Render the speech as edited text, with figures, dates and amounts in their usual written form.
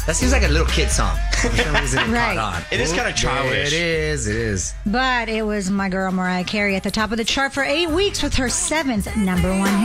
That seems like a little kid song. For some reason it Right. caught on. It is kind of childish. It is. But it was my girl Mariah Carey at the top of the chart for 8 weeks with her 7th #1 hit.